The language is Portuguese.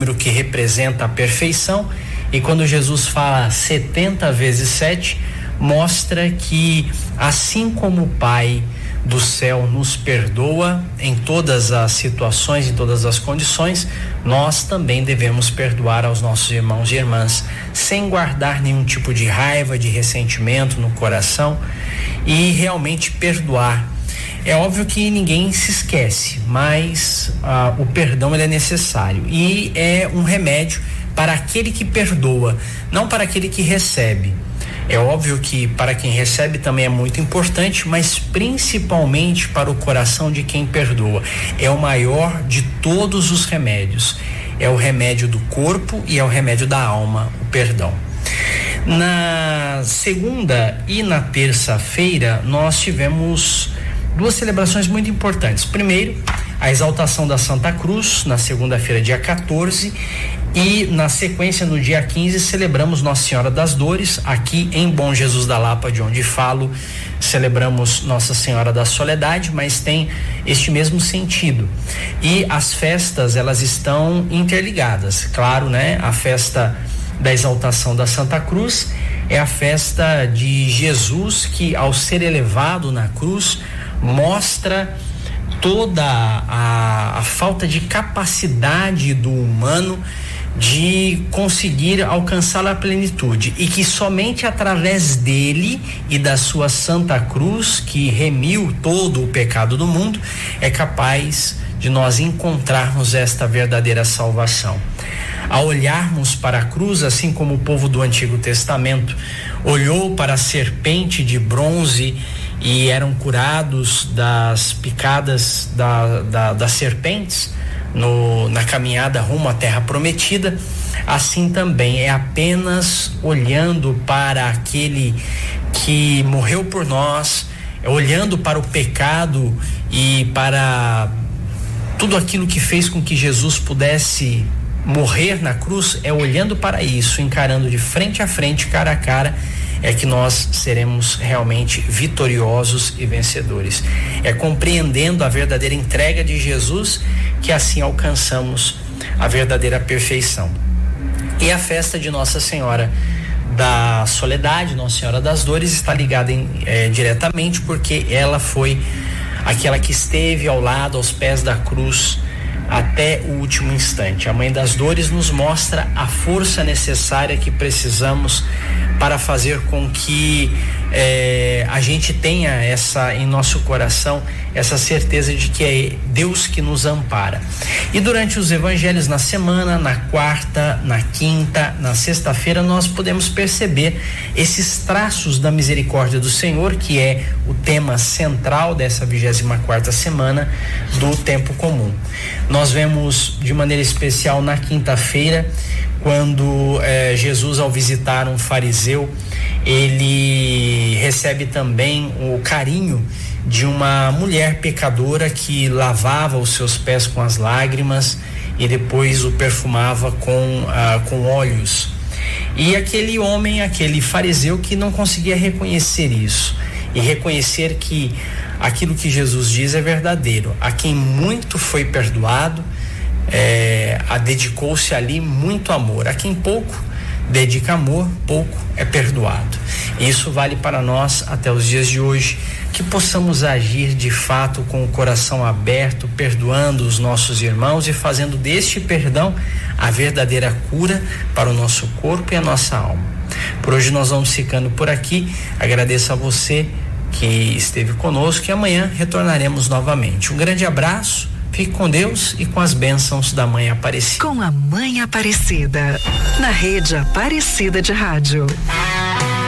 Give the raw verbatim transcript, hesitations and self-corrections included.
número que representa a perfeição, e quando Jesus fala setenta vezes sete, mostra que assim como o Pai do céu nos perdoa em todas as situações, em todas as condições, nós também devemos perdoar aos nossos irmãos e irmãs, sem guardar nenhum tipo de raiva, de ressentimento no coração, e realmente perdoar. É óbvio que ninguém se esquece, mas ah, o perdão ele é necessário e é um remédio para aquele que perdoa, não para aquele que recebe. É óbvio que para quem recebe também é muito importante, mas principalmente para o coração de quem perdoa. É o maior de todos os remédios. É o remédio do corpo e é o remédio da alma, o perdão. Na segunda e na terça-feira nós tivemos duas celebrações muito importantes. Primeiro, a exaltação da Santa Cruz, na segunda-feira, dia quatorze, e na sequência, no dia quinze, celebramos Nossa Senhora das Dores, aqui em Bom Jesus da Lapa, de onde falo, celebramos Nossa Senhora da Soledade, mas tem este mesmo sentido. E as festas, elas estão interligadas, claro, né? A festa da exaltação da Santa Cruz é a festa de Jesus, que ao ser elevado na cruz, mostra toda a, a falta de capacidade do humano de conseguir alcançar a plenitude, e que somente através dele e da sua Santa Cruz, que remiu todo o pecado do mundo, é capaz de nós encontrarmos esta verdadeira salvação. Ao olharmos para a cruz, assim como o povo do Antigo Testamento olhou para a serpente de bronze e eram curados das picadas da, da, das serpentes no, na caminhada rumo à Terra Prometida, assim também é apenas olhando para aquele que morreu por nós, olhando para o pecado e para tudo aquilo que fez com que Jesus pudesse morrer na cruz, é olhando para isso, encarando de frente a frente, cara a cara, é que nós seremos realmente vitoriosos e vencedores. É compreendendo a verdadeira entrega de Jesus que assim alcançamos a verdadeira perfeição. E a festa de Nossa Senhora da Soledade, Nossa Senhora das Dores, está ligada em, é, diretamente porque ela foi aquela que esteve ao lado, aos pés da cruz, até o último instante. A Mãe das Dores nos mostra a força necessária que precisamos para fazer com que eh, a gente tenha essa em nosso coração essa certeza de que é Deus que nos ampara. E durante os evangelhos na semana, na quarta, na quinta, na sexta-feira, nós podemos perceber esses traços da misericórdia do Senhor, que é o tema central dessa vigésima quarta semana do tempo comum. Nós vemos de maneira especial na quinta-feira, quando eh, Jesus, ao visitar um fariseu, ele recebe também o carinho de uma mulher pecadora que lavava os seus pés com as lágrimas e depois o perfumava com, ah, com óleos. E aquele homem, aquele fariseu que não conseguia reconhecer isso e reconhecer que aquilo que Jesus diz é verdadeiro. A quem muito foi perdoado, É, a dedicou-se ali muito amor. A quem pouco dedica amor, pouco é perdoado. Isso vale para nós até os dias de hoje, que possamos agir de fato com o coração aberto, perdoando os nossos irmãos e fazendo deste perdão a verdadeira cura para o nosso corpo e a nossa alma. Por hoje nós vamos ficando por aqui. Agradeço a você que esteve conosco e amanhã retornaremos novamente. Um grande abraço. Fique com Deus e com as bênçãos da Mãe Aparecida. Com a Mãe Aparecida, na Rede Aparecida de Rádio.